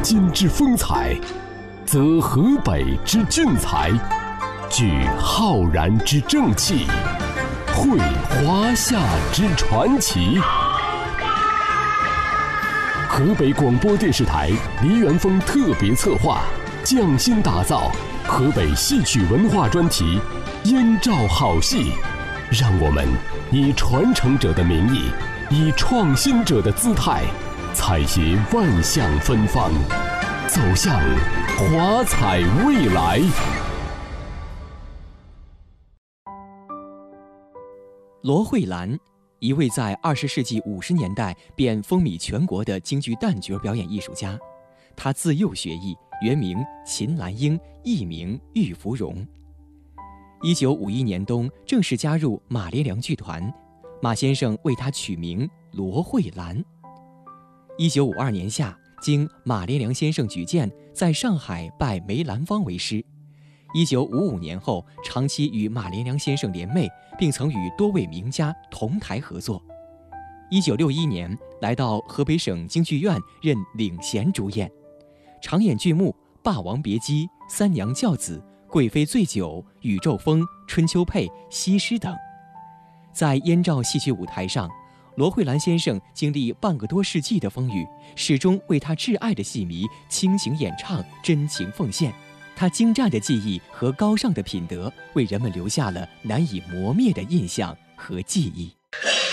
津之风采，则河北之俊才，聚浩然之正气，绘华夏之传奇。河北广播电视台梨园风特别策划，匠心打造河北戏曲文化专题《燕赵好戏》，让我们以传承者的名义，以创新者的姿态，采撷万象芬芳，走向华彩未来。 罗慧兰，一位在20世纪50年代便风靡全国的京剧旦角表演艺术家。她自幼学艺，原名秦兰英，艺名玉芙蓉。1951年冬正式加入马连良剧团，马先生为她取名罗慧兰。1952年夏，经马连良先生举荐，在上海拜梅兰芳为师。1955年后，长期与马连良先生联袂，并曾与多位名家同台合作。1961年，来到河北省京剧院任领衔主演，常演剧目《霸王别姬》《三娘教子》《贵妃醉酒》《宇宙风》《春秋配》《西施》等。在燕赵戏曲舞台上，罗慧兰先生经历半个多世纪的风雨，始终为他挚爱的戏迷倾情演唱，真情奉献。他精湛的技艺和高尚的品德，为人们留下了难以磨灭的印象和记忆。